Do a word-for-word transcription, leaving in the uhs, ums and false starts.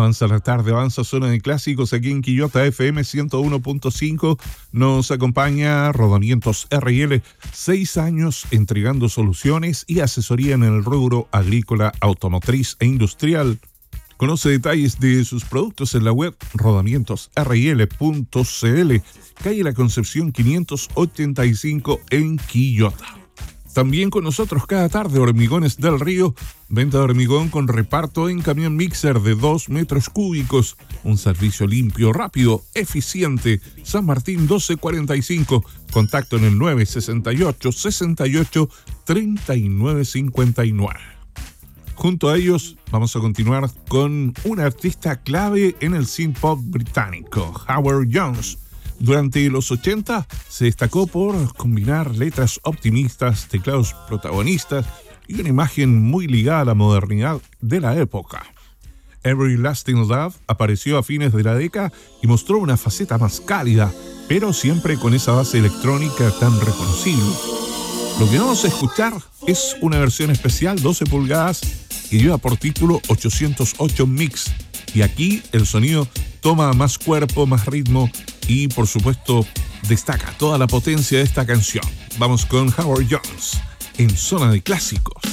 Avanza la tarde, avanza Zona de Clásicos aquí en Quillota F M ciento uno punto cinco. Nos acompaña Rodamientos R y L, seis años entregando soluciones y asesoría en el rubro agrícola, automotriz e industrial. Conoce detalles de sus productos en la web rodamientos r y l punto c l, calle La Concepción quinientos ochenta y cinco en Quillota. También con nosotros cada tarde Hormigones del Río, venta de hormigón con reparto en camión mixer de dos metros cúbicos, un servicio limpio, rápido, eficiente. San Martín doce cuarenta y cinco, contacto en el nueve sesenta y ocho, sesenta y ocho, treinta y nueve cincuenta y nueve. Junto a ellos vamos a continuar con un artista clave en el synth pop británico, Howard Jones. Durante los ochenta se destacó por combinar letras optimistas, teclados protagonistas y una imagen muy ligada a la modernidad de la época. Everlasting Love apareció a fines de la década y mostró una faceta más cálida, pero siempre con esa base electrónica tan reconocible. Lo que vamos a escuchar es una versión especial doce pulgadas que lleva por título ochocientos ocho Mix, y aquí el sonido toma más cuerpo, más ritmo y por supuesto destaca toda la potencia de esta canción. Vamos con Howard Jones en Zona de Clásicos.